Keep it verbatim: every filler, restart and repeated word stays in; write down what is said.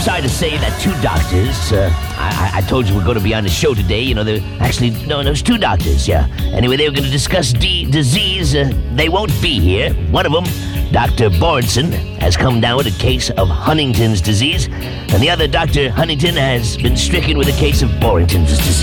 sorry to say that two doctors, uh, I, I told you we're going to be on the show today. You know, there actually, no, there's two doctors, yeah. Anyway, they were going to discuss D- disease. Uh, they won't be here. One of them, Doctor Borenson, has come down with a case of Huntington's disease, and the other, Doctor Huntington, has been stricken with a case of Borenton's disease.